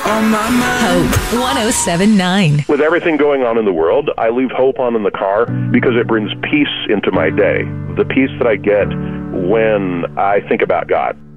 on my mind. Hope 1079. With everything going on in the world, I leave hope on in the car because it brings peace into my day. The peace that I get when I think about God.